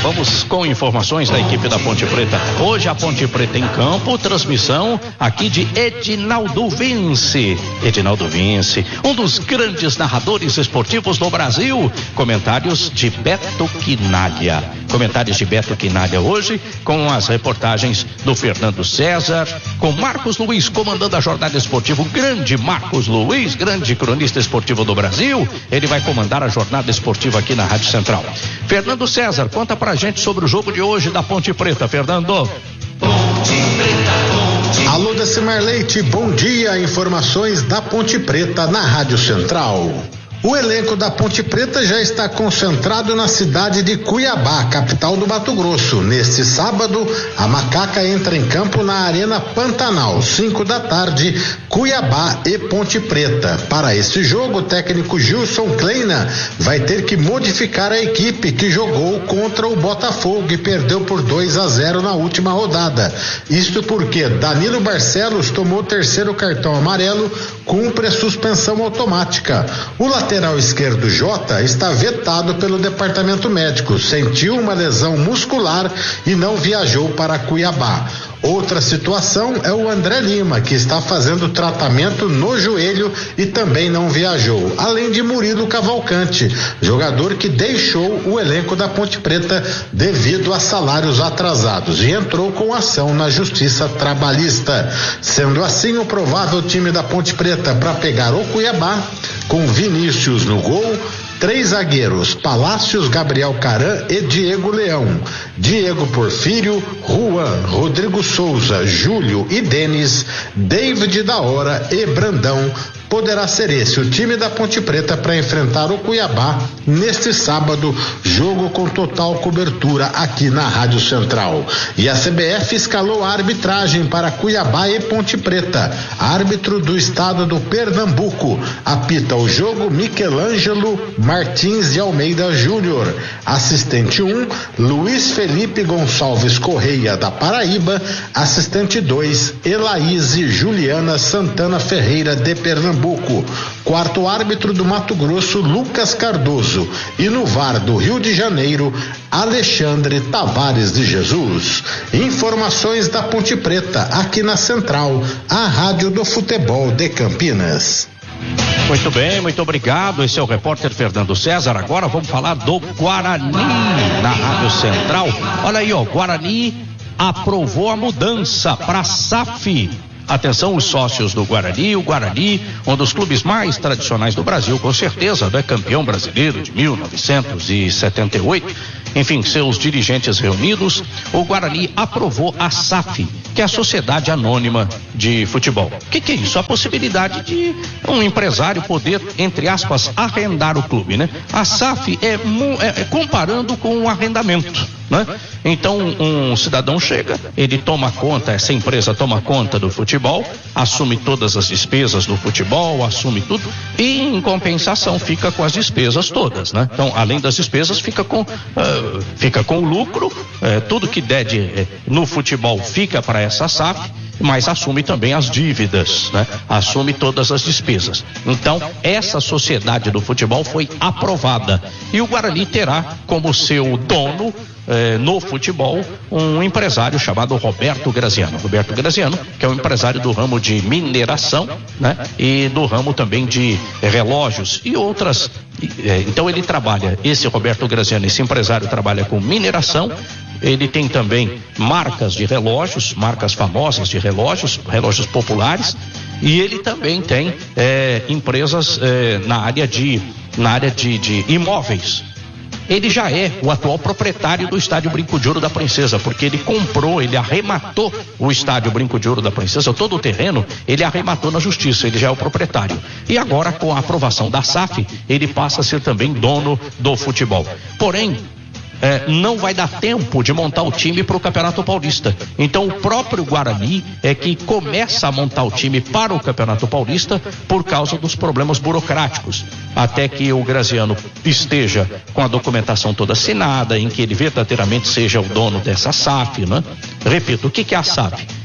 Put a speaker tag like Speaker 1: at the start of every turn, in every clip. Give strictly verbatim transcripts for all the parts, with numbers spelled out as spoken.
Speaker 1: vamos com informações da equipe da Ponte Preta. Hoje a Ponte Preta em campo, transmissão aqui de Edinaldo Vince. Edinaldo Vince, um dos grandes narradores esportivos do Brasil. Comentários de Beto Quinalha. Comentários de Beto Quinalha hoje, com as reportagens do Fernando César, com Marcos Luiz comandando a jornada esportiva. O grande Marcos Luiz, grande cronista esportivo do Brasil. Ele vai comandar a jornada esportiva aqui na Rádio Central. Fernando César, conta pra gente sobre o jogo de hoje da Ponte Preta, Fernando.
Speaker 2: Ponte Preta, Ponte. Alô, Decimar Leite, bom dia. Informações da Ponte Preta na Rádio Central. O elenco da Ponte Preta já está concentrado na cidade de Cuiabá, capital do Mato Grosso. Neste sábado, a Macaca entra em campo na Arena Pantanal, cinco da tarde, Cuiabá e Ponte Preta. Para esse jogo, o técnico Gilson Kleina vai ter que modificar a equipe que jogou contra o Botafogo e perdeu por dois a zero na última rodada. Isto porque Danilo Barcelos tomou o terceiro cartão amarelo, cumpre a suspensão automática. O lateral esquerdo Jota está vetado pelo departamento médico, sentiu uma lesão muscular e não viajou para Cuiabá. Outra situação é o André Lima, que está fazendo tratamento no joelho e também não viajou, além de Murilo Cavalcante, jogador que deixou o elenco da Ponte Preta devido a salários atrasados e entrou com ação na Justiça Trabalhista. Sendo assim, o provável time da Ponte Preta para pegar o Cuiabá, com Vinícius no gol, três zagueiros, Palácios, Gabriel Caran e Diego Leão, Diego Porfírio, Juan, Rodrigo Souza, Júlio e Denis, David da Hora e Brandão. Poderá ser esse o time da Ponte Preta para enfrentar o Cuiabá neste sábado, jogo com total cobertura aqui na Rádio Central. E a C B F escalou a arbitragem para Cuiabá e Ponte Preta. Árbitro do estado do Pernambuco. Apita o jogo Michelangelo Martins de Almeida Júnior. Assistente um, Luiz Felipe Gonçalves Correia da Paraíba. Assistente dois, Elaíse Juliana Santana Ferreira de Pernambuco. Quarto árbitro do Mato Grosso, Lucas Cardoso. E no V A R do Rio de Janeiro, Alexandre Tavares de Jesus. Informações da Ponte Preta, aqui na Central, a rádio do futebol de Campinas.
Speaker 1: Muito bem, muito obrigado. Esse é o repórter Fernando César. Agora vamos falar do Guarani na Rádio Central. Olha aí, ó, Guarani aprovou a mudança para a S A F. Atenção, os sócios do Guarani. O Guarani, um dos clubes mais tradicionais do Brasil, com certeza, é campeão brasileiro de mil novecentos e setenta e oito. Enfim, seus dirigentes reunidos, o Guarani aprovou a S A F, que é a Sociedade Anônima de Futebol. O que, que é isso? A possibilidade de um empresário poder, entre aspas, arrendar o clube, né? A S A F é, é, é comparando com um arrendamento, né? Então, um cidadão chega, ele toma conta, essa empresa toma conta do futebol, assume todas as despesas do futebol, assume tudo e, em compensação, fica com as despesas todas, né? Então, além das despesas, fica com, uh, fica com o lucro, uh, tudo que der de, uh, no futebol fica para essa S A F, mas assume também as dívidas, né? Assume todas as despesas. Então, essa sociedade do futebol foi aprovada e o Guarani terá como seu dono Eh, no futebol, um empresário chamado Roberto Graziano. Roberto Graziano, que é um empresário do ramo de mineração, né? E do ramo também de relógios e outras. Eh, então ele trabalha, esse Roberto Graziano, esse empresário trabalha com mineração. Ele tem também marcas de relógios, marcas famosas de relógios, relógios populares, e ele também tem eh, empresas eh, na área de, na área de, de imóveis. Ele já é o atual proprietário do estádio Brinco de Ouro da Princesa, porque ele comprou, ele arrematou o estádio Brinco de Ouro da Princesa, todo o terreno, ele arrematou na justiça, ele já é o proprietário. E agora, com a aprovação da S A F, ele passa a ser também dono do futebol. Porém, É, não vai dar tempo de montar o time para o Campeonato Paulista. Então o próprio Guarani é que começa a montar o time para o Campeonato Paulista por causa dos problemas burocráticos, até que o Graziano esteja com a documentação toda assinada, em que ele verdadeiramente seja o dono dessa S A F, né? Repito, o que que é a S A F?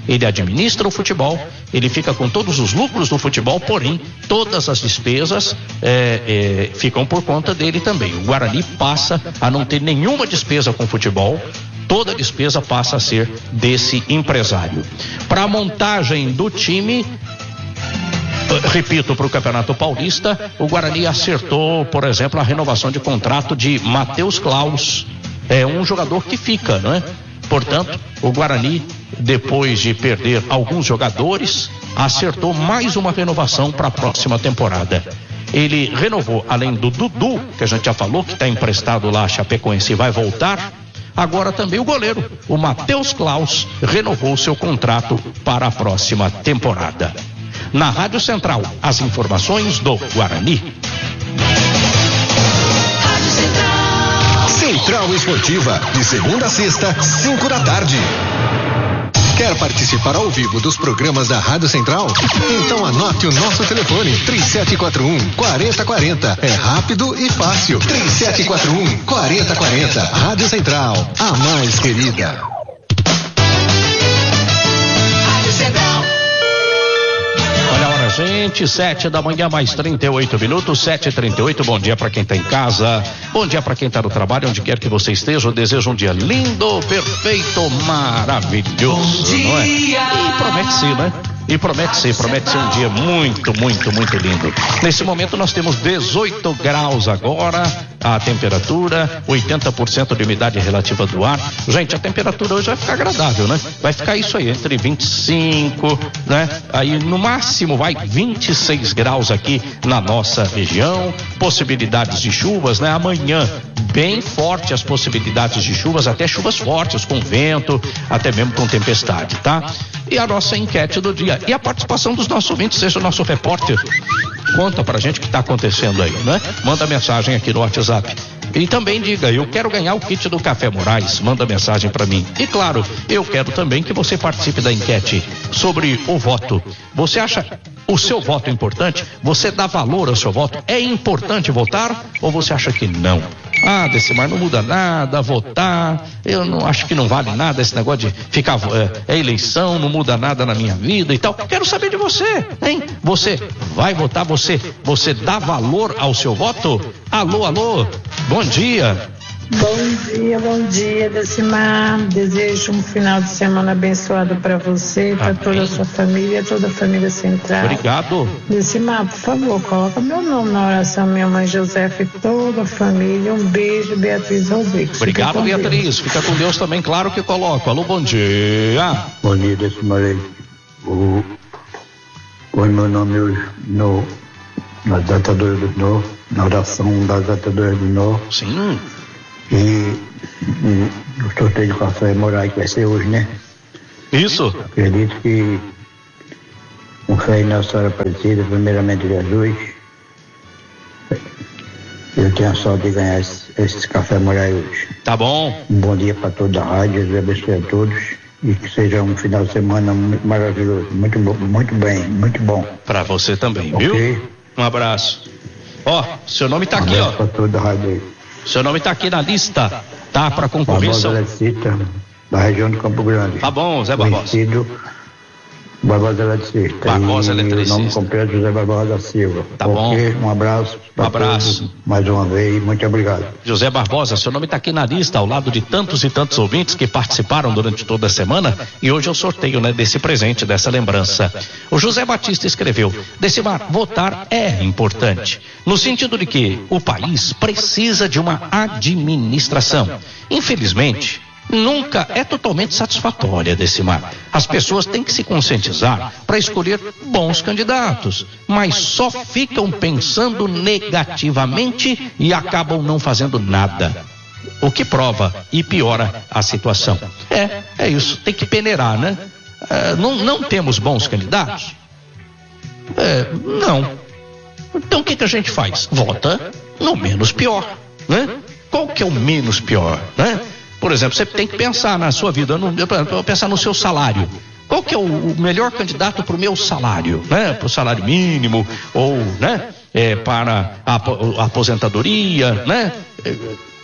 Speaker 1: Ele administra o futebol, ele fica com todos os lucros do futebol, porém, todas as despesas é, é, ficam por conta dele também. O Guarani passa a não ter nenhuma despesa com futebol, toda a despesa passa a ser desse empresário. Para a montagem do time, repito, para o Campeonato Paulista, o Guarani acertou, por exemplo, a renovação de contrato de Matheus Klaus, é um jogador que fica, não é? Portanto, o Guarani, depois de perder alguns jogadores, acertou mais uma renovação para a próxima temporada. Ele renovou, além do Dudu, que a gente já falou, que está emprestado lá a Chapecoense e vai voltar, agora também o goleiro, o Matheus Klaus, renovou seu contrato para a próxima temporada. Na Rádio Central, as informações do Guarani.
Speaker 3: Central Esportiva, de segunda a sexta, cinco da tarde. Quer participar ao vivo dos programas da Rádio Central? Então anote o nosso telefone, três sete quatro um, quatro zero quatro zero. É rápido e fácil. três sete quatro um, quatro zero quatro zero. Rádio Central, a mais querida.
Speaker 1: Rádio Central. Olha a hora, gente, sete da manhã, mais trinta e oito minutos, sete e trinta e oito. Bom dia para quem está em casa, bom dia para quem está no trabalho, onde quer que você esteja. Eu desejo um dia lindo, perfeito, maravilhoso, não é? E promete ser, né? E promete ser, promete ser um dia muito, muito, muito lindo. Nesse momento nós temos dezoito graus agora, a temperatura, oitenta por cento de umidade relativa do ar. Gente, a temperatura hoje vai ficar agradável, né? Vai ficar isso aí, entre vinte e cinco, né? Aí no máximo vai vinte e seis graus aqui na nossa região. Possibilidades de chuvas, né? Amanhã, bem forte as possibilidades de chuvas, até chuvas fortes, com vento, até mesmo com tempestade, tá? E a nossa enquete do dia. E a participação dos nossos ouvintes, seja o nosso repórter. Conta pra gente o que está acontecendo aí, né? Manda mensagem aqui no WhatsApp. E também diga, eu quero ganhar o kit do Café Moraes, manda mensagem para mim. E claro, eu quero também que você participe da enquete sobre o voto. Você acha o seu voto importante? Você dá valor ao seu voto? É importante votar ou você acha que não? Ah, Decimar, não muda nada, votar, eu não acho que não vale nada esse negócio de ficar, é, é eleição, não muda nada na minha vida e tal. Quero saber de você, hein? Você vai votar, você, você dá valor ao seu voto? Alô, alô, bom dia.
Speaker 4: Bom dia, bom dia, Decimar. Desejo um final de semana abençoado para você, para toda a sua família, toda a família Central.
Speaker 1: Obrigado.
Speaker 4: Decimar, por favor, coloca meu nome na oração, minha mãe Josefa e toda a família. Um beijo, Beatriz Rodrigues.
Speaker 1: Obrigado, Fica Beatriz. Deus. Fica com Deus também, claro que coloco. Alô, bom dia.
Speaker 5: Bom dia, Decimar. O, põe meu nome hoje no, na data do Nó, na oração da data do Nó.
Speaker 1: Sim.
Speaker 5: E, e o sorteio de Café Moraes que vai ser hoje, né?
Speaker 1: Isso.
Speaker 5: Acredito que com fé em Nossa Senhora Aparecida, primeiramente Jesus, eu tenho a sorte de ganhar esse, esse Café Moraes hoje.
Speaker 1: Tá bom.
Speaker 5: Um bom dia para toda a rádio, Deus abençoe a todos e que seja um final de semana muito maravilhoso, muito bom, muito bem, muito bom.
Speaker 1: Para você também,
Speaker 5: okay?
Speaker 1: Viu? Um abraço. Ó, seu nome tá
Speaker 5: um
Speaker 1: aqui, ó.
Speaker 5: Para toda a rádio aí.
Speaker 1: Seu nome tá aqui na lista, tá? Para concorrência.
Speaker 5: Barbosa Eletricista, da região de Campo Grande.
Speaker 1: Tá bom, Zé Barbosa.
Speaker 5: Conhecido Barbosa Eletricista.
Speaker 1: Barbosa Eletricista.
Speaker 5: O nome completo José Barbosa da Silva.
Speaker 1: Tá bom.
Speaker 5: Um abraço.
Speaker 1: Um abraço.
Speaker 5: Todos, mais uma vez, muito obrigado.
Speaker 1: José Barbosa, seu nome tá aqui na lista, ao lado de tantos e tantos ouvintes que participaram durante toda a semana, e hoje é o sorteio, né, desse presente, dessa lembrança. O José Batista escreveu: Decimar, votar é importante, no sentido de que o país precisa de uma administração. Infelizmente, nunca é totalmente satisfatória, Decimar. As pessoas têm que se conscientizar para escolher bons candidatos, mas só ficam pensando negativamente e acabam não fazendo nada. O que prova e piora a situação. É, é isso, tem que peneirar, né? É, não, não temos bons candidatos? É, não. Então o que, que a gente faz? Vota no menos pior, né? Qual que é o menos pior, né? Por exemplo, você tem que pensar na sua vida, no, pensar no seu salário. Qual que é o, o melhor candidato para o meu salário, né? Para o salário mínimo ou, né? É, para a, a aposentadoria, né?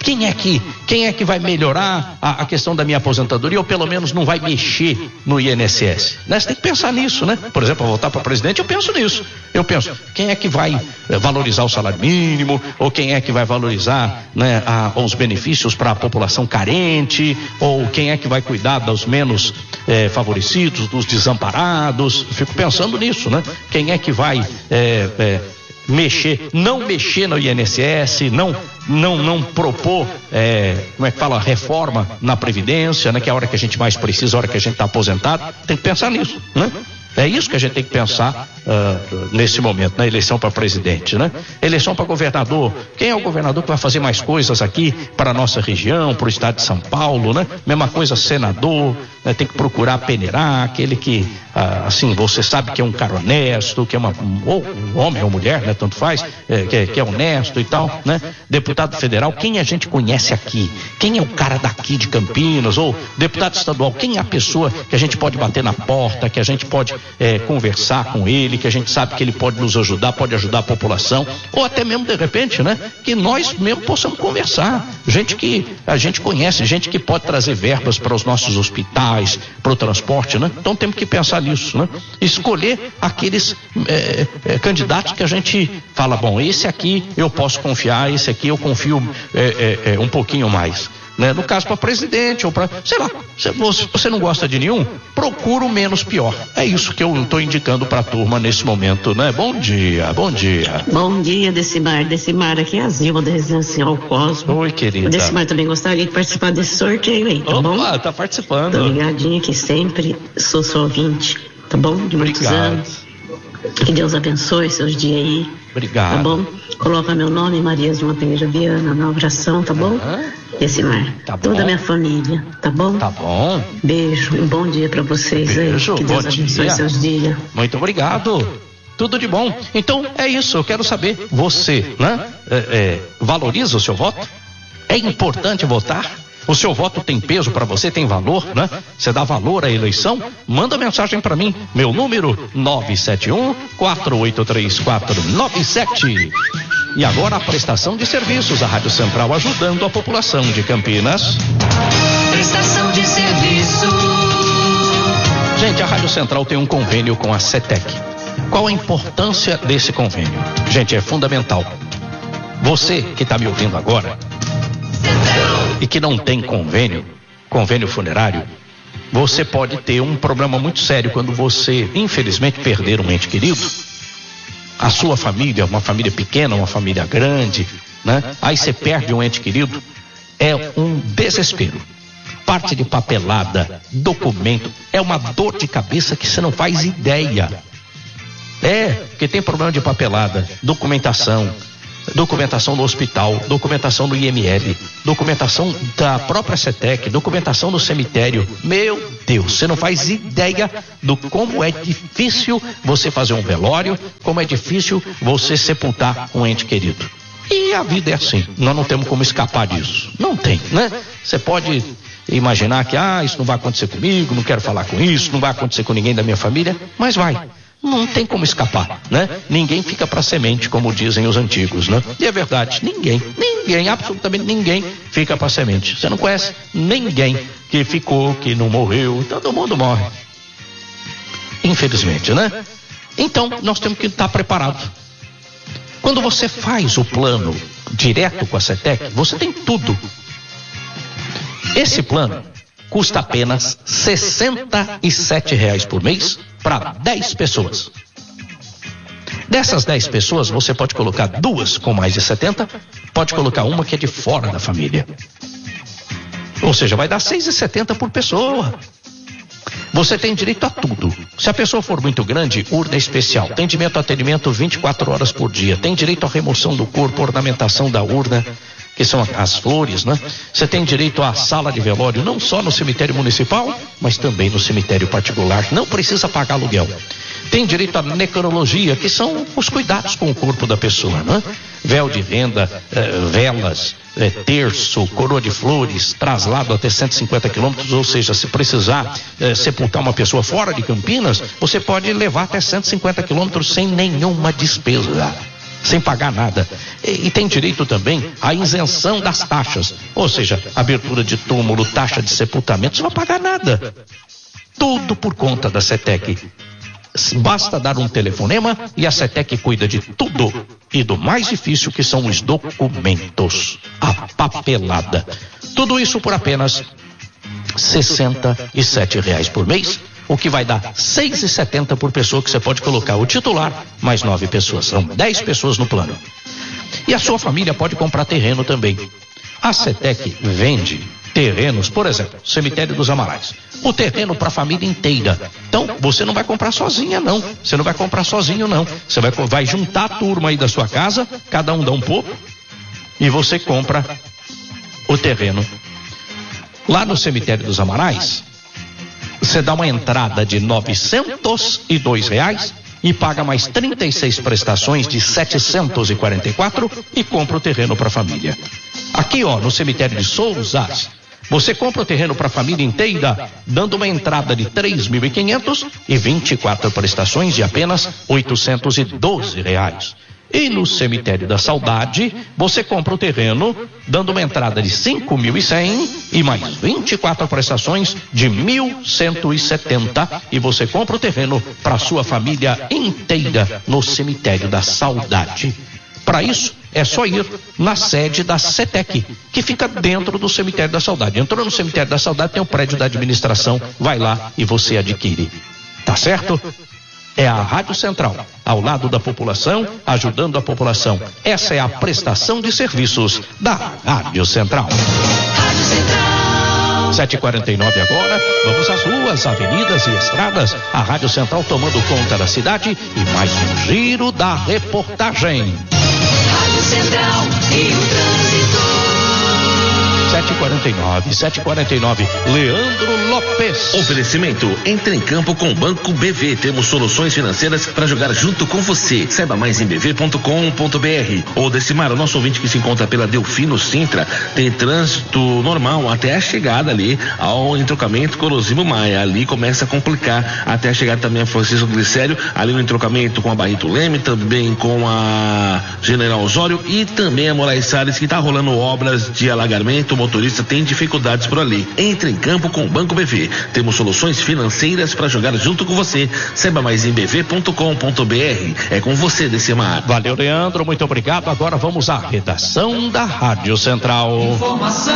Speaker 1: Quem é que, quem é que vai melhorar a, a questão da minha aposentadoria ou pelo menos não vai mexer no I N S S? Né? Você tem que pensar nisso, né? Por exemplo, voltar para presidente, eu penso nisso. Eu penso, quem é que vai valorizar o salário mínimo ou quem é que vai valorizar, né, a, os benefícios para a população carente ou quem é que vai cuidar dos menos eh, favorecidos, dos desamparados? Fico pensando nisso, né? Quem é que vai eh, eh, mexer, não mexer no I N S S, não não não propor, é, como é que fala, reforma na Previdência, né? Que é a hora que a gente mais precisa, a hora que a gente está aposentado, tem que pensar nisso, né? É isso que a gente tem que pensar uh, nesse momento, na eleição para presidente, né? Eleição para governador. Quem é o governador que vai fazer mais coisas aqui para a nossa região, para o estado de São Paulo, né? Mesma coisa, senador, né? Tem que procurar peneirar, aquele que, uh, assim, você sabe que é um cara honesto, que é uma, ou um homem ou mulher, né? Tanto faz, é, que, é, que é honesto e tal, né? Deputado federal, quem a gente conhece aqui? Quem é o cara daqui de Campinas? Ou deputado estadual, quem é a pessoa que a gente pode bater na porta, que a gente pode É, conversar com ele, que a gente sabe que ele pode nos ajudar, pode ajudar a população, ou até mesmo de repente, né, que nós mesmo possamos conversar, gente que a gente conhece, gente que pode trazer verbas para os nossos hospitais, para o transporte, né? Então temos que pensar nisso, né? Escolher aqueles é, é, candidatos que a gente fala, bom, esse aqui eu posso confiar, esse aqui eu confio é, é, é, um pouquinho mais. Né? No caso para presidente ou para, sei lá, se você não gosta de nenhum, procura o menos pior. É isso que eu estou indicando para a turma nesse momento, né? Bom dia, bom dia.
Speaker 6: Bom dia, Decimar. Decimar, aqui é a Zilma da Residencial Cosmo.
Speaker 1: Oi, querida.
Speaker 6: O Decimar também gostaria de participar desse sorteio aí, tá
Speaker 1: Opa,
Speaker 6: bom?
Speaker 1: Opa, tá participando.
Speaker 6: Tô ligadinha aqui sempre, sou sua ouvinte, tá bom? De muitos
Speaker 1: Obrigado.
Speaker 6: anos. Que Deus abençoe seus dias aí.
Speaker 1: Obrigado.
Speaker 6: Tá bom? Coloca meu nome, Maria de uma Peneira Viana, na oração, tá bom?
Speaker 1: Uhum.
Speaker 6: Decimar.
Speaker 1: Tá bom.
Speaker 6: Toda a minha família, tá bom?
Speaker 1: Tá bom.
Speaker 6: Beijo, um bom dia pra vocês.
Speaker 1: Beijo,
Speaker 6: aí. Que Deus
Speaker 1: bom
Speaker 6: abençoe
Speaker 1: dia.
Speaker 6: seus dias.
Speaker 1: Muito obrigado. Tudo de bom. Então é isso, eu quero saber, você, né? É, é, valoriza o seu voto? É importante votar? O seu voto tem peso para você, tem valor, né? Você dá valor à eleição? Manda mensagem para mim, meu número nove sete um, quatro oito três quatro nove sete. E agora a prestação de serviços, a Rádio Central ajudando a população de Campinas.
Speaker 7: Prestação de serviço.
Speaker 1: Gente, a Rádio Central tem um convênio com a CETEC. Qual a importância desse convênio? Gente, é fundamental. Você que está me ouvindo agora e que não tem convênio, convênio funerário, você pode ter um problema muito sério quando você, infelizmente, perder um ente querido. A sua família, uma família pequena, uma família grande, né? Aí você perde um ente querido, é um desespero. Parte de papelada, documento, é uma dor de cabeça que você não faz ideia. É, porque tem problema de papelada, documentação, documentação no hospital, documentação no I M L, documentação da própria CETEC, documentação no cemitério. Meu Deus, você não faz ideia do como é difícil você fazer um velório, como é difícil você sepultar um ente querido. E a vida é assim, nós não temos como escapar disso. Não tem, né? Você pode imaginar que, ah, isso não vai acontecer comigo, não quero falar com isso, não vai acontecer com ninguém da minha família, mas vai. Não tem como escapar, né? Ninguém fica para semente, como dizem os antigos, né? E é verdade, ninguém, ninguém, absolutamente ninguém fica para semente. Você não conhece ninguém que ficou, que não morreu, todo mundo morre. Infelizmente, né? Então, nós temos que estar preparados. Quando você faz o plano direto com a CETEC, você tem tudo. Esse plano custa apenas sessenta e sete reais por mês para dez pessoas. Dessas dez pessoas, você pode colocar duas com mais de setenta, pode colocar uma que é de fora da família. Ou seja, vai dar seis reais e setenta centavos por pessoa. Você tem direito a tudo. Se a pessoa for muito grande, urna especial. Tem direito a atendimento vinte e quatro horas por dia. Tem direito à remoção do corpo, ornamentação da urna, que são as flores, né? Você tem direito à sala de velório, não só no cemitério municipal, mas também no cemitério particular. Não precisa pagar aluguel. Tem direito à necrologia, que são os cuidados com o corpo da pessoa, né? Véu de renda, eh, velas, eh, terço, coroa de flores, traslado até cento e cinquenta quilômetros, ou seja, se precisar eh, sepultar uma pessoa fora de Campinas, você pode levar até cento e cinquenta quilômetros sem nenhuma despesa. sem pagar nada. E, e tem direito também à isenção das taxas, ou seja, abertura de túmulo, taxa de sepultamento, você não vai pagar nada. Tudo por conta da CETEC. Basta dar um telefonema e a CETEC cuida de tudo e do mais difícil, que são os documentos, a papelada. Tudo isso por apenas sessenta e sete reais por mês, o que vai dar seis reais e setenta centavos por pessoa, que você pode colocar o titular mais nove pessoas. São dez pessoas no plano. E a sua família pode comprar terreno também. A CETEC vende terrenos, por exemplo, Cemitério dos Amarais. O terreno para a família inteira. Então, você não vai comprar sozinha, não. Você não vai comprar sozinho, não. Você vai, vai juntar a turma aí da sua casa, cada um dá um pouco, e você compra o terreno. Lá no Cemitério dos Amarais, você dá uma entrada de novecentos e dois reais e paga mais trinta e seis prestações de setecentos e quarenta e quatro e compra o terreno para a família. Aqui, ó, no Cemitério de Sousas, você compra o terreno para a família inteira, dando uma entrada de três mil e quinhentos e vinte e quatro prestações de apenas oitocentos e doze reais. E no Cemitério da Saudade, você compra o terreno, dando uma entrada de cinco mil e cem e mais vinte e quatro prestações de mil cento e setenta, e você compra o terreno para sua família inteira no Cemitério da Saudade. Para isso, é só ir na sede da CETEC, que fica dentro do Cemitério da Saudade. Entrou no Cemitério da Saudade, tem o prédio da administração, vai lá e você adquire. Tá certo? É a Rádio Central, ao lado da população, ajudando a população. Essa é a prestação de serviços da Rádio Central.
Speaker 7: Rádio Central.
Speaker 1: sete e quarenta e nove agora, vamos às ruas, avenidas e estradas. A Rádio Central tomando conta da cidade e mais um giro da reportagem.
Speaker 7: Rádio Central e o trânsito.
Speaker 1: sete e quarenta e nove, sete e quarenta e nove, Leandro Lopes.
Speaker 8: Oferecimento, entre em campo com o Banco B V. Temos soluções financeiras para jogar junto com você. Saiba mais em b v ponto com ponto b r. Ô Decimar, o nosso ouvinte que se encontra pela Delfino Sintra, tem trânsito normal até a chegada ali ao entrocamento Colosimo Maia. Ali começa a complicar até a chegada também a Francisco Glicério, ali no entrocamento com a Barreto Leme, também com a General Osório e também a Moraes Salles, que está rolando obras de alagamento. O motorista tem dificuldades por ali. Entre em campo com o Banco B V. Temos soluções financeiras para jogar junto com você. Saiba mais em b v ponto com ponto b r. É com você, Decimar.
Speaker 1: Valeu, Leandro, muito obrigado. Agora vamos à redação da Rádio Central.
Speaker 7: Informação.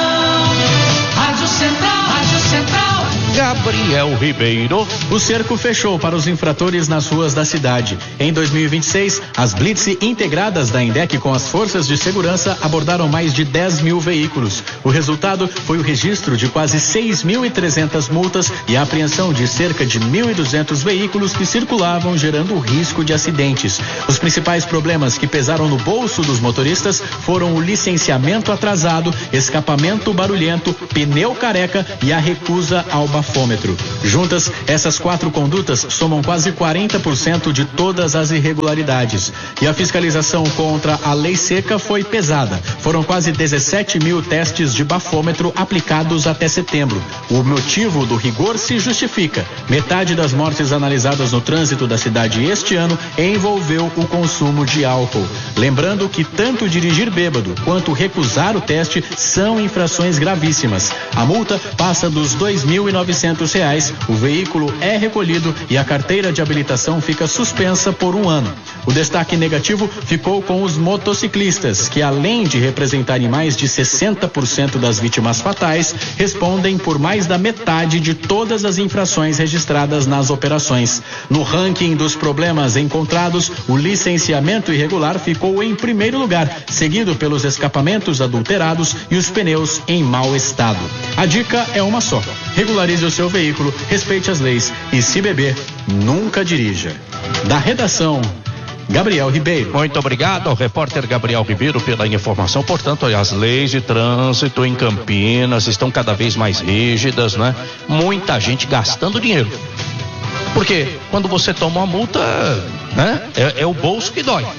Speaker 7: Rádio Central. Rádio Central.
Speaker 1: Gabriel Ribeiro.
Speaker 9: O cerco fechou para os infratores nas ruas da cidade. Em dois mil e vinte e seis, as blitz integradas da INDEC com as forças de segurança abordaram mais de dez mil veículos. O resultado foi o registro de quase seis mil e trezentas multas e a apreensão de cerca de mil e duzentos veículos que circulavam, gerando risco de acidentes. Os principais problemas que pesaram no bolso dos motoristas foram o licenciamento atrasado, escapamento barulhento, pneu careca e a recusa ao bafômetro. Juntas, essas quatro condutas somam quase quarenta por cento de todas as irregularidades. E a fiscalização contra a lei seca foi pesada. Foram quase dezessete mil testes de bafômetro aplicados até setembro. O motivo do rigor se justifica. Metade das mortes analisadas no trânsito da cidade este ano envolveu o consumo de álcool. Lembrando que tanto dirigir bêbado quanto recusar o teste são infrações gravíssimas. A multa passa dos dois mil e novecentos reais, o veículo é recolhido e a carteira de habilitação fica suspensa por um ano. O destaque negativo ficou com os motociclistas, que além de representarem mais de sessenta por cento das vítimas fatais, respondem por mais da metade de todas as infrações registradas nas operações. No ranking dos problemas encontrados, o licenciamento irregular ficou em primeiro lugar, seguido pelos escapamentos adulterados e os pneus em mau estado. A dica é uma só: regularize o seu veículo, respeite as leis e, se beber, nunca dirija. Da redação, Gabriel Ribeiro.
Speaker 1: Muito obrigado ao repórter Gabriel Ribeiro pela informação. Portanto, as leis de trânsito em Campinas estão cada vez mais rígidas, né? Muita gente gastando dinheiro. Porque quando você toma uma multa, né? É, é o bolso que dói.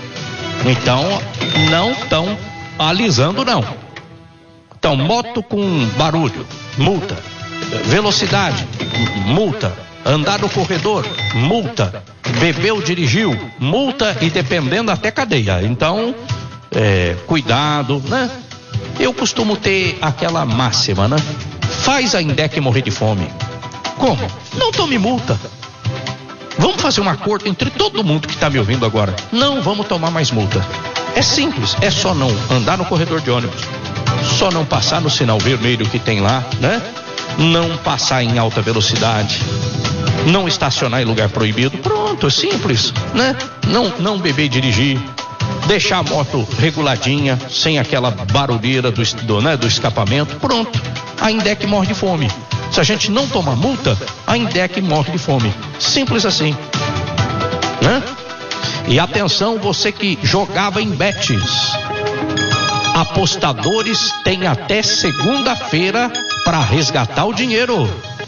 Speaker 1: Então, não estão alisando, não. Então, moto com barulho, multa. Velocidade, multa. Andar no corredor, multa. bebeu, dirigiu, multa e dependendo até cadeia. Então, é, cuidado, né? Eu costumo ter aquela máxima, né? Faz a Indec morrer de fome. Como? Não tome multa. Vamos fazer um acordo entre todo mundo que está me ouvindo agora. Não vamos tomar mais multa. É simples, é só não andar no corredor de ônibus, só não passar no sinal vermelho que tem lá, né? Não passar em alta velocidade, não estacionar em lugar proibido. Pronto, é simples, né? Não, não beber e dirigir, deixar a moto reguladinha, sem aquela barulheira do, do, né, do escapamento. Pronto, a Indec morre de fome. Se a gente não tomar multa, a Indec morre de fome. Simples assim, né? E atenção, você que jogava em bets, apostadores têm até segunda-feira para resgatar o dinheiro.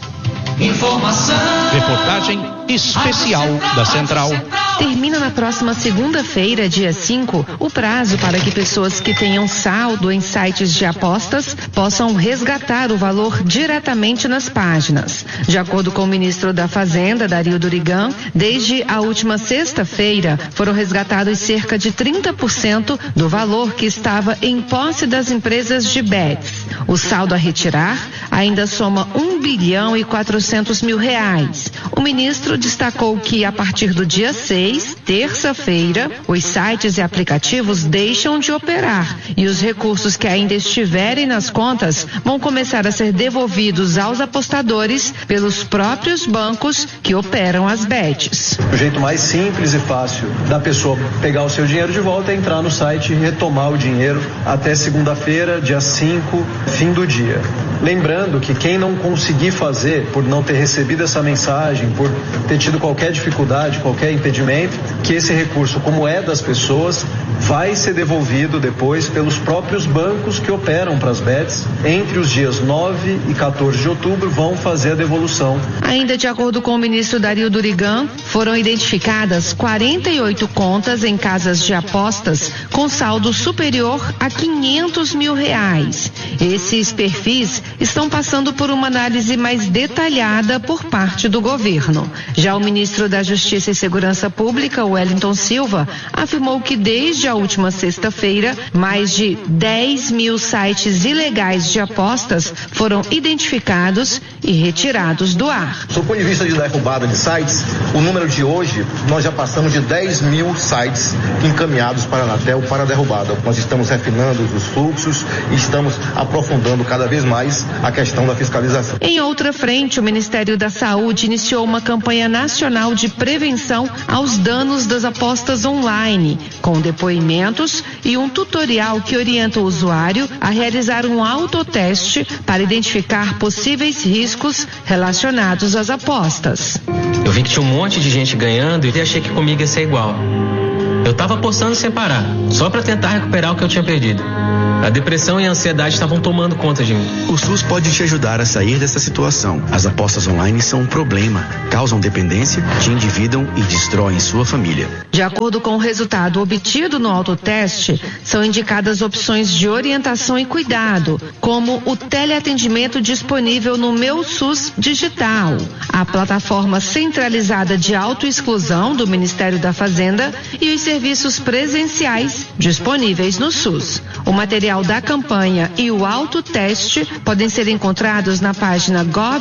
Speaker 7: Informação.
Speaker 1: Reportagem especial da Central.
Speaker 10: Termina na próxima segunda-feira, dia cinco, o prazo para que pessoas que tenham saldo em sites de apostas possam resgatar o valor diretamente nas páginas. De acordo com o ministro da Fazenda, Dario Durigan, desde a última sexta-feira foram resgatados cerca de trinta por cento do valor que estava em posse das empresas de bets. O saldo a retirar ainda soma um bilhão e quatrocentos mil reais. O ministro destacou que a partir do dia seis, terça-feira, os sites e aplicativos deixam de operar e os recursos que ainda estiverem nas contas vão começar a ser devolvidos aos apostadores pelos próprios bancos que operam as bets.
Speaker 11: O jeito mais simples e fácil da pessoa pegar o seu dinheiro de volta é entrar no site e retomar o dinheiro até segunda-feira, dia cinco, fim do dia. Lembrando que quem não conseguir fazer, por não ter recebido essa mensagem, por ter tido qualquer dificuldade, qualquer impedimento, que esse recurso, como é das pessoas, vai ser devolvido depois pelos próprios bancos que operam para as bets. Entre os dias nove e quatorze de outubro vão fazer a devolução.
Speaker 10: Ainda de acordo com o ministro Dario Durigan, foram identificadas quarenta e oito contas em casas de apostas com saldo superior a quinhentos mil reais. Esses perfis estão passando por uma análise mais detalhada por parte do governo. Já o ministro da Justiça e Segurança Pública, Wellington Silva, afirmou que desde a última sexta-feira, mais de dez mil sites ilegais de apostas foram identificados e retirados do ar.
Speaker 12: Do ponto de vista de derrubada de sites, o número de hoje, nós já passamos de dez mil sites encaminhados para a Anatel para a derrubada. Nós estamos refinando os fluxos e estamos aprofundando cada vez mais a questão da fiscalização.
Speaker 10: Em outra frente, o Ministério da Saúde iniciou uma campanha nacional de prevenção aos danos das apostas online, com depoimentos e um tutorial que orienta o usuário a realizar um autoteste para identificar possíveis riscos relacionados às apostas.
Speaker 13: Eu vi que tinha um monte de gente ganhando e achei que comigo ia ser igual. Eu estava apostando sem parar, só para tentar recuperar o que eu tinha perdido. A depressão e a ansiedade estavam tomando conta de mim.
Speaker 14: O SUS pode te ajudar a sair dessa situação. As apostas online são um problema, causam dependência, te endividam e destroem sua família.
Speaker 10: De acordo com o resultado obtido no autoteste, são indicadas opções de orientação e cuidado, como o teleatendimento disponível no Meu SUS Digital, a plataforma centralizada de autoexclusão do Ministério da Fazenda e os serviços presenciais disponíveis no SUS. O material da campanha e o autoteste podem ser encontrados na página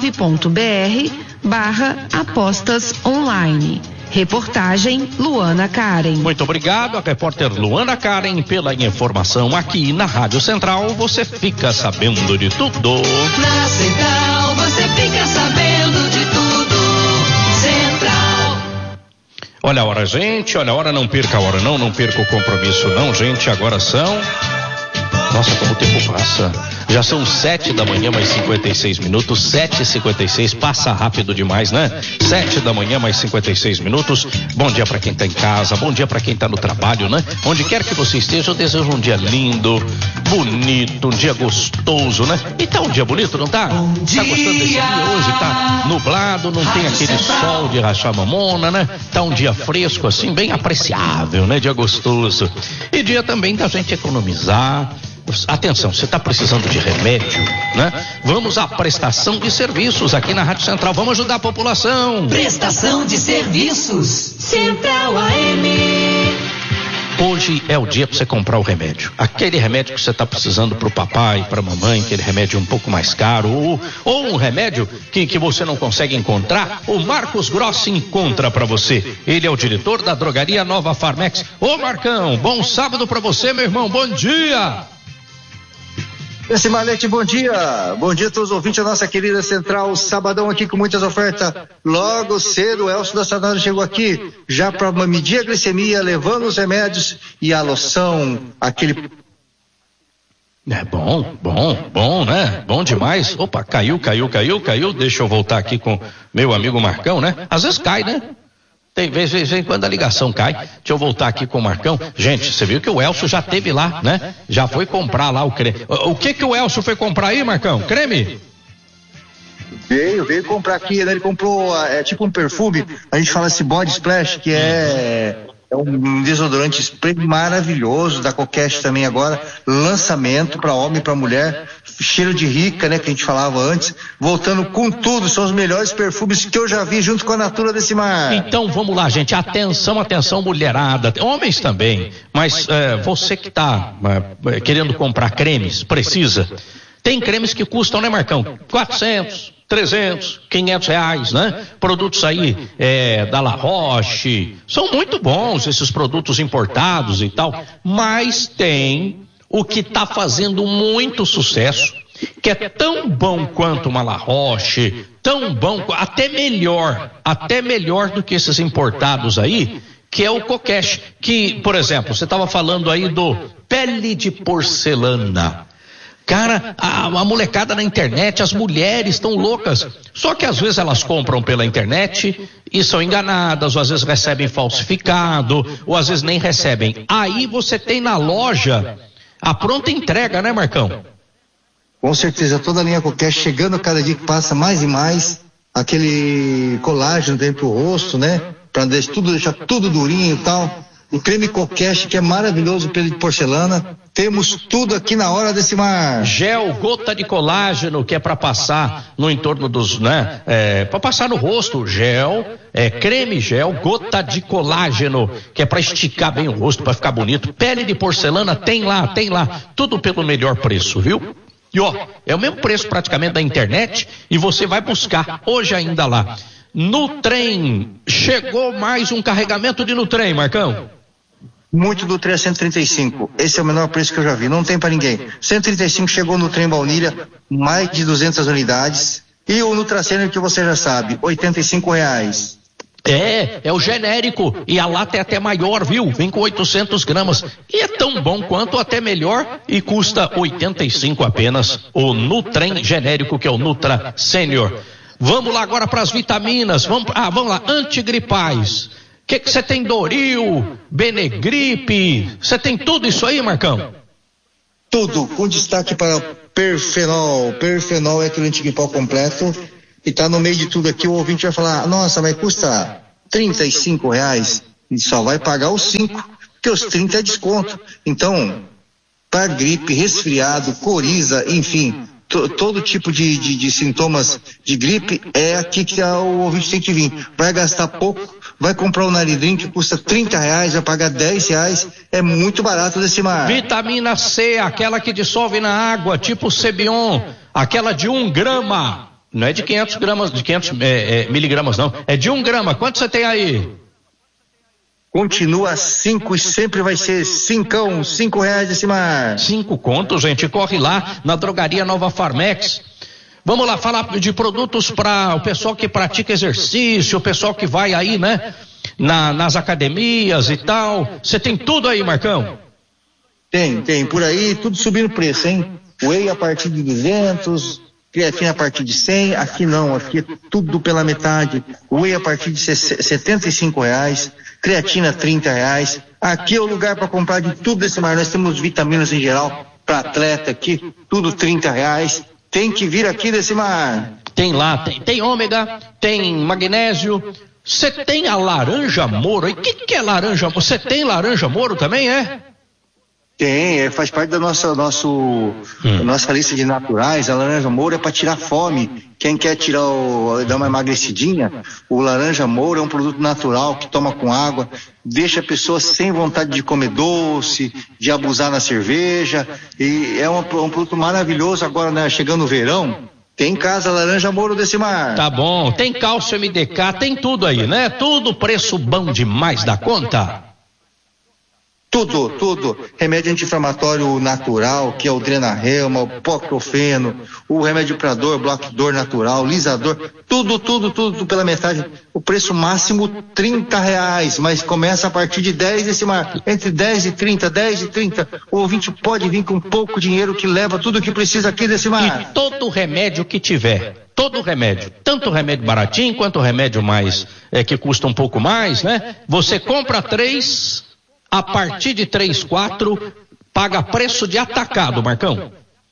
Speaker 10: gov.br barra apostas online. Reportagem Luana Karen.
Speaker 1: Muito obrigado, a repórter Luana Karen, pela informação aqui na Rádio Central. Você fica sabendo de tudo.
Speaker 7: Na Central você fica sabendo de tudo. Central.
Speaker 1: Olha a hora, gente, olha a hora, não perca a hora, não, não perca o compromisso, não, gente. Agora são... Nossa, como o tempo passa. Já são sete da manhã, mais cinquenta e seis minutos. Sete e cinquenta e seis, passa rápido demais, né? Sete da manhã, mais cinquenta e seis minutos. Bom dia para quem tá em casa, bom dia para quem tá no trabalho, né? Onde quer que você esteja, eu desejo um dia lindo, bonito, um dia gostoso, né? E tá um dia bonito, não tá? Tá gostando desse dia hoje? Tá nublado, não tem aquele sol de rachar mamona, né? Tá um dia fresco assim, bem apreciável, né? Dia gostoso. E dia também da gente economizar. Atenção, você está precisando de remédio, né? Vamos à prestação de serviços aqui na Rádio Central. Vamos ajudar a população.
Speaker 7: Prestação de serviços. Central A M.
Speaker 1: Hoje é o dia para você comprar o remédio. Aquele remédio que você está precisando para o papai, para a mamãe, aquele remédio um pouco mais caro, ou, ou um remédio que, que você não consegue encontrar, o Marcos Grossi encontra para você. Ele é o diretor da drogaria Nova Farmex. Ô Marcão, bom sábado para você, meu irmão, bom dia!
Speaker 15: Esse Marlete, bom dia, bom dia a todos os ouvintes da nossa querida Central, sabadão aqui com muitas ofertas, logo cedo o Elcio da Sanada chegou aqui, já para medir a glicemia, levando os remédios e a loção, aquele...
Speaker 1: É bom, bom, bom, né? Bom demais. Opa, caiu, caiu, caiu, caiu, deixa eu voltar aqui com meu amigo Marcão, né? Às vezes cai, né? Tem vez, vez, vez quando a ligação cai. Deixa eu voltar aqui com o Marcão. Gente, você viu que o Elcio já teve lá, né? Já foi comprar lá o creme. O, o que que o Elcio foi comprar aí, Marcão? Creme?
Speaker 15: Veio, veio comprar aqui, né? Ele comprou, é tipo um perfume, a gente fala esse Body Splash, que é, é um desodorante spray maravilhoso, da Coquette também agora, lançamento para homem e para mulher, cheiro de rica, né, que a gente falava antes, voltando com tudo, são os melhores perfumes que eu já vi junto com a Natura desse mar.
Speaker 1: Então vamos lá, gente, atenção, atenção mulherada, homens também, mas é, você que está é, querendo comprar cremes, precisa, tem cremes que custam, né, Marcão? quatrocentos, trezentos, quinhentos reais, né? Produtos aí é, da La Roche, são muito bons esses produtos importados e tal, mas tem o que está fazendo muito sucesso, que é tão bom quanto uma La Roche, tão bom, até melhor, até melhor do que esses importados aí, que é o Coquette, que, por exemplo, você estava falando aí do pele de porcelana. Cara, a, a molecada na internet, as mulheres estão loucas. Só que às vezes elas compram pela internet e são enganadas, ou às vezes recebem falsificado, ou às vezes nem recebem. Aí você tem na loja a pronta entrega, né, Marcão?
Speaker 15: Com certeza, toda a linha Coquette chegando cada dia que passa mais e mais, aquele colágeno dentro do rosto, né? Pra deixar tudo, deixar tudo durinho e tal. O creme Coquette, que é maravilhoso, pelo de porcelana. Temos tudo aqui na hora desse mar.
Speaker 1: Gel, gota de colágeno, que é para passar no entorno dos, né? É, para passar no rosto. Gel, é, creme gel, gota de colágeno, que é para esticar bem o rosto, para ficar bonito. Pele de porcelana, tem lá, tem lá. Tudo pelo melhor preço, viu? E ó, é o mesmo preço praticamente da internet e você vai buscar hoje ainda lá. Nutrem, chegou mais um carregamento de Nutrem, Marcão.
Speaker 15: Muito do trem a cento e trinta e cinco. Esse é o menor preço que eu já vi. Não tem para ninguém. cento e trinta e cinco chegou no trem baunilha, mais de duzentas unidades. E o Nutracênio, que você já sabe, oitenta e cinco reais.
Speaker 1: É, é o genérico. E a lata é até maior, viu? Vem com oitocentos gramas. E é tão bom quanto, até melhor. E custa oitenta e cinco apenas. O Nutrem genérico, que é o Nutra Sênior. Vamos lá agora para as vitaminas. Vamos, ah, vamos lá. Antigripais. O que que você tem? Doril, Benegripe, você tem tudo isso aí, Marcão?
Speaker 15: Tudo, com destaque para Perfenol. Perfenol é aquele antigripal completo e tá no meio de tudo aqui. O ouvinte vai falar, nossa, mas custa trinta e cinco reais e só vai pagar os cinco, porque os trinta é desconto. Então, para gripe, resfriado, coriza, enfim, to, todo tipo de, de, de sintomas de gripe é aqui que o ouvinte tem que vir. Vai gastar pouco, vai comprar o Naridrim que custa trinta reais, vai pagar dez reais, é muito barato desse mar.
Speaker 1: Vitamina C, aquela que dissolve na água, tipo Cebion, aquela de um grama, não é de quinhentos gramas, de quinhentos é, é, miligramas não, é de um grama, quanto você tem aí?
Speaker 15: Continua cinco e sempre vai ser cincão, cinco reais desse mar.
Speaker 1: Cinco contos, gente, corre lá na drogaria Nova Farmex. Vamos lá falar de produtos para o pessoal que pratica exercício, o pessoal que vai aí, né, na, nas academias e tal. Você tem tudo aí, Marcão?
Speaker 15: Tem, tem. Por aí, tudo subindo o preço, hein? Whey a partir de duzentos, creatina a partir de cem. Aqui não, aqui é tudo pela metade. Whey a partir de setenta e cinco reais, creatina trinta reais. Aqui é o lugar para comprar de tudo desse mar. Nós temos vitaminas em geral para atleta aqui, tudo trinta reais. Tem que vir aqui desse mar.
Speaker 1: Tem lá, tem, tem ômega, tem magnésio. Você tem a laranja Moro. E o que, que é laranja? Você tem laranja Moro também, é?
Speaker 15: Tem, é, faz parte da nossa, nosso, hum. da nossa lista de naturais. A laranja moura é para tirar fome. Quem quer tirar o, dar uma emagrecidinha, o laranja moura é um produto natural que toma com água, deixa a pessoa sem vontade de comer doce, de abusar na cerveja, e é um, um produto maravilhoso agora, né? Chegando o verão, tem em casa laranja moura desse mar.
Speaker 1: Tá bom, tem cálcio M D K, tem tudo aí, né? Tudo preço bom demais da conta.
Speaker 15: Tudo, tudo. Remédio anti-inflamatório natural, que é o Drenarelma, o Pocofeno, o remédio pra dor, bloqueador natural, lisador, tudo, tudo, tudo pela metade. O preço máximo trinta reais, mas começa a partir de dez desse mar. Entre dez e trinta, dez e trinta. O ouvinte pode vir com pouco dinheiro que leva tudo o que precisa aqui desse mar.
Speaker 1: E todo remédio que tiver. Todo remédio, tanto remédio baratinho quanto remédio mais, é, que custa um pouco mais, né? Você compra três, a partir de três, quatro, paga preço de atacado, Marcão.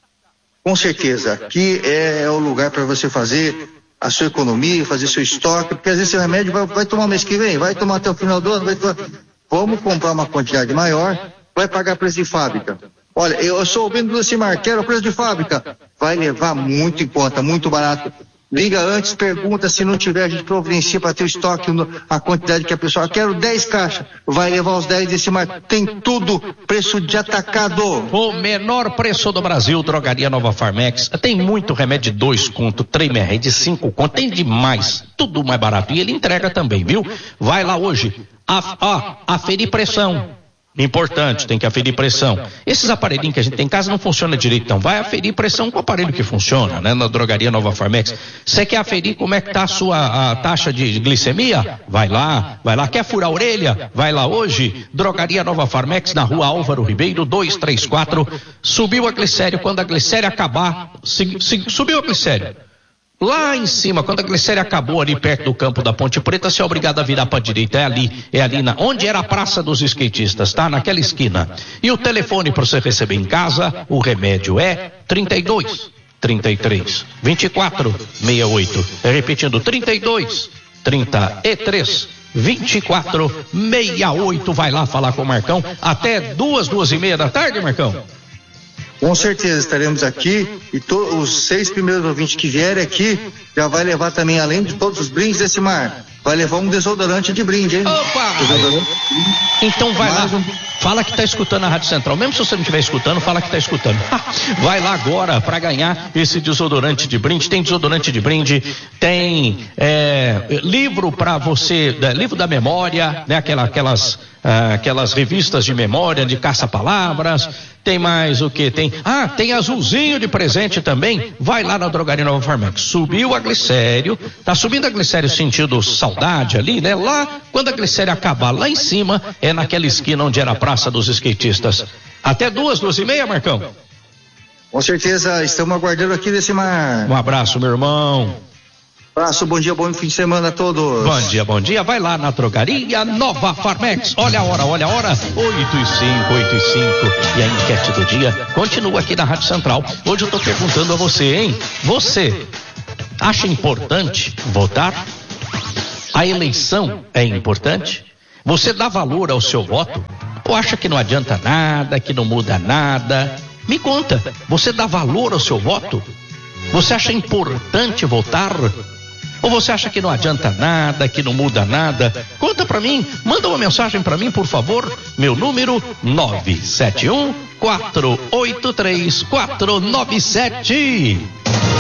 Speaker 15: Com certeza, aqui é o lugar para você fazer a sua economia, fazer seu estoque, porque às vezes seu remédio vai, vai tomar mês que vem, vai tomar até o final do ano, vai tomar... Vamos comprar uma quantidade maior, vai pagar preço de fábrica. Olha, eu sou o Bento do Cimar, quero preço de fábrica. Vai levar muito em conta, muito barato. Liga antes, pergunta, se não tiver, a gente providencia para ter o estoque, a quantidade que a pessoa, quero dez caixas, vai levar os dez desse mar, tem tudo, preço de atacado.
Speaker 1: O menor preço do Brasil, Drogaria Nova Farmex, tem muito remédio de dois conto, três reais, de cinco conto, tem demais, tudo mais barato, e ele entrega também, viu? Vai lá hoje, a, ó, aferir pressão. Importante, tem que aferir pressão. Esses aparelhinhos que a gente tem em casa não funcionam direito, então vai aferir pressão com o aparelho que funciona, né? Na Drogaria Nova Farmex. Você quer aferir como é que tá a sua a taxa de glicemia? Vai lá, vai lá. Quer furar a orelha? Vai lá hoje. Drogaria Nova Farmex, na rua Álvaro Ribeiro, dois três quatro. Subiu a glicério, quando a glicéria acabar, se, se, subiu a glicério. Lá em cima, quando a glicéria acabou ali perto do campo da Ponte Preta, você é obrigado a virar para a direita. É ali, é ali na, onde era a Praça dos Skatistas, tá? Naquela esquina. E o telefone para você receber em casa, o remédio é trinta e dois, trinta e três, vinte e quatro, sessenta e oito. Repetindo, trinta e dois, trinta e três, vinte e quatro, sessenta e oito. Vai lá falar com o Marcão até duas, duas e meia da tarde, Marcão.
Speaker 15: Com certeza estaremos aqui e to- os seis primeiros ouvintes que vierem aqui já vai levar também, além de todos os brindes desse mar, vai levar um desodorante de brinde, hein?
Speaker 1: Opa! Desodorante. Então vai lá, fala que tá escutando a Rádio Central, mesmo se você não estiver escutando, fala que tá escutando. Vai lá agora para ganhar esse desodorante de brinde. Tem desodorante de brinde, tem é, livro para você, é, livro da memória, né? Aquela, aquelas, ah, aquelas revistas de memória, de caça-palavras. Tem mais o que? Tem, ah, tem azulzinho de presente também. Vai lá na Drogaria Nova Farmex. Subiu a glicério, tá subindo a glicério sentido saudade ali, né? Lá, quando a glicério acabar lá em cima, é naquela esquina onde era a Praça dos Skatistas. Até duas, duas e meia, Marcão?
Speaker 15: Com certeza, estamos aguardando aqui desse mar.
Speaker 1: Um abraço, meu irmão.
Speaker 15: Abraço, bom dia, bom fim de semana a todos.
Speaker 1: Bom dia, bom dia. Vai lá na Drogaria Nova Farmex. Olha a hora, olha a hora. oito e cinco, oito e cinco. E a enquete do dia continua aqui na Rádio Central. Hoje eu tô perguntando a você, hein? Você acha importante votar? A eleição é importante? Você dá valor ao seu voto? Ou acha que não adianta nada, que não muda nada? Me conta, você dá valor ao seu voto? Você acha importante votar? Ou você acha que não adianta nada, que não muda nada? Conta pra mim, manda uma mensagem pra mim, por favor. Meu número nove sete um, quatro oito três, quatro nove sete.